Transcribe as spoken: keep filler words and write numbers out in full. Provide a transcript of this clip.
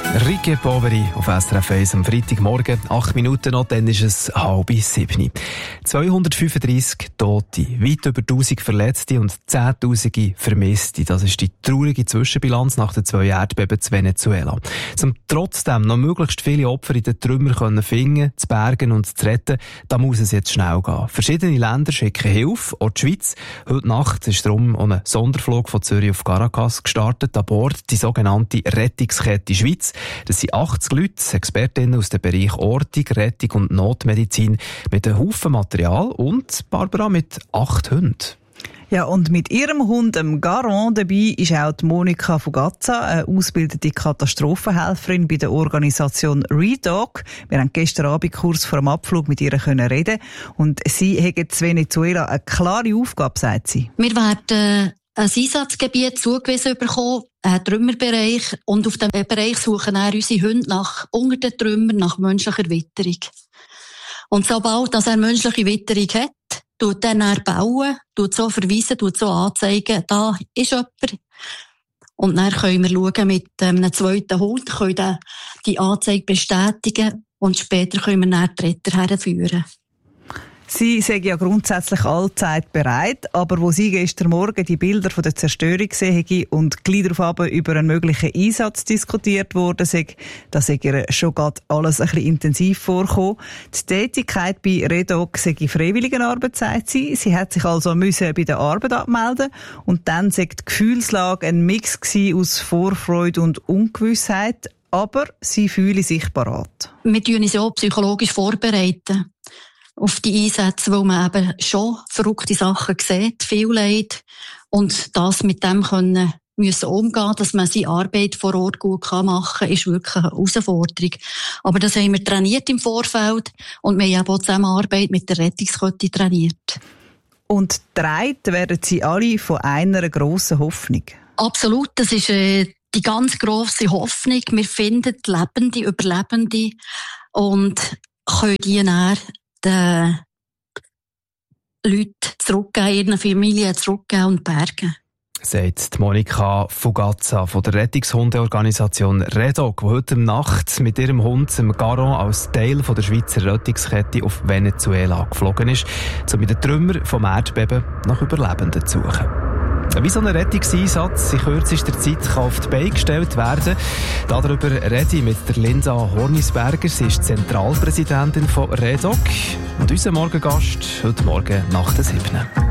Ricky Poveri auf S R F eins am Freitagmorgen. Acht Minuten noch, dann ist es halb sieben. zweihundertfünfunddreissig Tote, weit über tausend Verletzte und Zehntausende Vermisste. Das ist die traurige Zwischenbilanz nach den zwei Erdbeben zu Venezuela. Um trotzdem noch möglichst viele Opfer in den Trümmern zu finden, zu bergen und zu retten, da muss es jetzt schnell gehen. Verschiedene Länder schicken Hilfe, auch die Schweiz. Heute Nacht ist darum ein Sonderflug von Zürich auf Caracas gestartet. An Bord die sogenannte Rettungskette Schweiz. Das sind achtzig Leute, Expertinnen aus dem Bereich Ortung, Rettung und Notmedizin mit einem Haufen Material und Barbara mit acht Hunden. Ja, und mit ihrem Hund, dem Garon, dabei ist auch die Monika Fugazza, eine ausgebildete Katastrophenhelferin bei der Organisation REDOC. Wir haben gestern Abend kurz vor dem Abflug mit ihr können reden und sie hat in Venezuela eine klare Aufgabe, sagt sie. Wir werden ein Einsatzgebiet zugewiesen bekommen, einen Trümmerbereich, und auf diesem Bereich suchen auch unsere Hunde nach unter den Trümmern, nach menschlicher Witterung. Und sobald er menschliche Witterung hat, tut dann er bauen, tut so verweisen, tut so anzeigen, da ist jemand. Und dann können wir schauen mit einem zweiten Hund, können die Anzeige bestätigen und später können wir dann die Retter herführen. Sie sagen ja grundsätzlich allzeit bereit, aber wo Sie gestern Morgen die Bilder von der Zerstörung gesehen haben und gleich darauf über einen möglichen Einsatz diskutiert worden sind, da sei ihr schon gerade alles ein bisschen intensiv vorgekommen. Die Tätigkeit bei REDOC sei Freiwilligenarbeit, sagt sie. Sie hat sich also müssen bei der Arbeit abmelden und dann sei die Gefühlslage ein Mix aus Vorfreude und Ungewissheit, aber sie fühle sich parat. Wir tun uns ja auch psychologisch vorbereiten auf die Einsätze, wo man eben schon verrückte Sachen sieht, viel Leid, und das mit dem können müssen umgehen, dass man seine Arbeit vor Ort gut machen kann, ist wirklich eine Herausforderung. Aber das haben wir trainiert im Vorfeld und wir haben auch die Zusammenarbeit mit der Rettungskette trainiert. Und getragen werden sie alle von einer grossen Hoffnung. Absolut, das ist äh, die ganz grosse Hoffnung. Wir finden Lebende, Überlebende und können die näher den Leuten zurückgeben, ihren Familien zurückgeben und bergen. Sagt Monika Fugazza von der Rettungshundeorganisation REDOC, die heute Nacht mit ihrem Hund, dem Garon, als Teil von der Schweizer Rettungskette auf Venezuela geflogen ist, um mit den Trümmern vom Erdbeben nach Überlebenden zu suchen. Wie so ein Rettungseinsatz in kürzester Zeit kann auf die Beine gestellt werden. Darüber rede ich mit der Linda Hornisberger. Sie ist Zentralpräsidentin von REDOC und unser Morgengast heute Morgen nach der siebten.